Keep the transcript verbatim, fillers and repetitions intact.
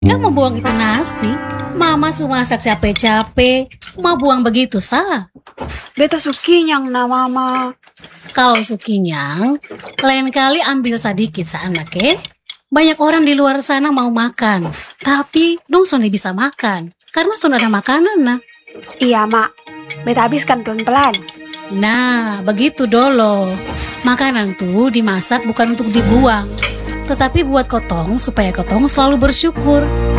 Gak mau buang itu nasi. Mama semua masak capek-capek, mau buang begitu sah. Beta sukinyang na mama. Kalau sukinyang, lain kali ambil sedikit sa anak eh. Banyak orang di luar sana mau makan, tapi dong sudah bisa makan karena sudah ada makanan nah. Iya mak, beta habiskan pelan-pelan. Nah, begitu dolo. Makanan tuh dimasak bukan untuk dibuang, tetapi buat kotong supaya kotong selalu bersyukur.